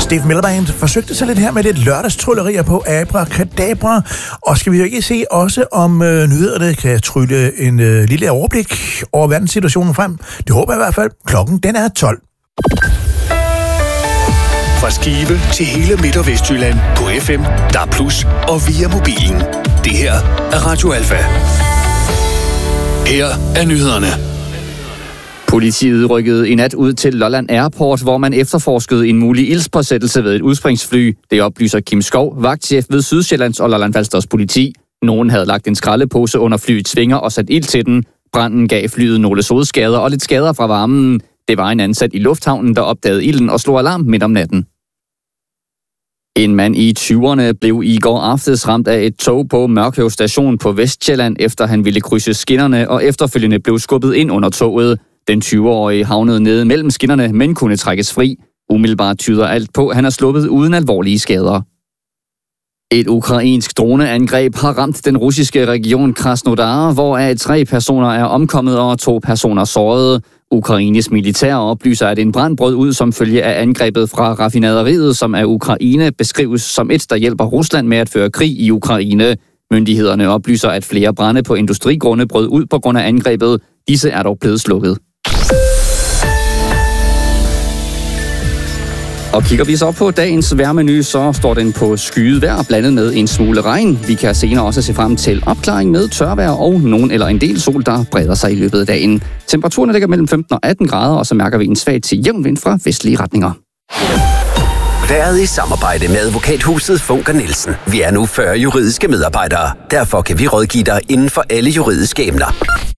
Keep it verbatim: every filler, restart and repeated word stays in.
Steve Miller Band forsøgte sig lidt her med lidt lørdagstrullerier på Abracadabra. Og skal vi jo ikke se også, om øh, nyhederne kan trylle en øh, lille overblik over verdenssituationen frem? Det håber jeg i hvert fald. Klokken den er tolv. Fra Skive til hele Midt- og Vestjylland på F M, D A B plus og via mobilen. Det her er Radio Alfa. Her er nyhederne. Politiet rykkede i nat ud til Lolland Airport, hvor man efterforskede en mulig ildspåsættelse ved et udspringsfly. Det oplyser Kim Skov, vagtchef ved Sydsjællands og Lolland-Falsters politi. Nogen havde lagt en skraldepose under flyets svinger og sat ild til den. Branden gav flyet nogle sodskader og lidt skader fra varmen. Det var en ansat i lufthavnen, der opdagede ilden og slog alarm midt om natten. En mand i tyverne blev i går aftes ramt af et tog på Mørkøv station på Vestsjælland, efter han ville krydse skinnerne og efterfølgende blev skubbet ind under toget. Den tyve-årige havnede nede mellem skinnerne, men kunne trækkes fri. Umiddelbart tyder alt på, at han er sluppet uden alvorlige skader. Et ukrainsk droneangreb har ramt den russiske region Krasnodar, hvor tre personer er omkommet og to personer såret. Ukraines militær oplyser, at en brand brød ud som følge af angrebet fra raffinaderiet, som af Ukraine beskrives som et, der hjælper Rusland med at føre krig i Ukraine. Myndighederne oplyser, at flere brande på industrigrunde brød ud på grund af angrebet. Disse er dog blevet slukket. Og kigger vi så på dagens vejrmenu, så står den på skyet vejr, blandet med en smule regn. Vi kan senere også se frem til opklaring med tørvejr og nogen eller en del sol, der breder sig i løbet af dagen. Temperaturen ligger mellem femten og atten grader, og så mærker vi en svag til jævn vind fra vestlige retninger. Været i samarbejde med advokathuset Funker Nielsen. Vi er nu fyrre juridiske medarbejdere. Derfor kan vi rådgive dig inden for alle juridiske emner.